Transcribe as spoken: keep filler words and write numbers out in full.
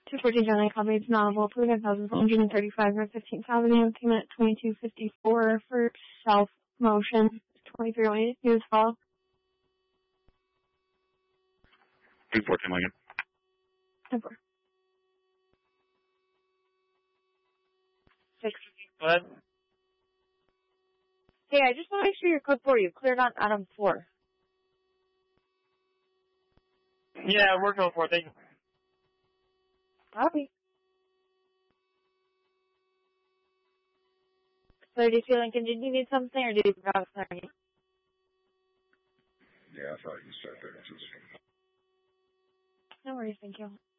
two fourteen John Coffee, it's novel, twenty-five thousand one hundred thirty-five North fifteenth Avenue, payment twenty-two fifty-four for self-motion, twenty-three oh eight, use fall. two fourteen Lincoln. ten four. Six. What? Hey, I just want to make sure your code four, you cleared on Adam four. Yeah, we're going for it. Thank you. Copy. So do you feel like, did you need something or did you grab something? Yeah, I thought you said that. No worries, thank you.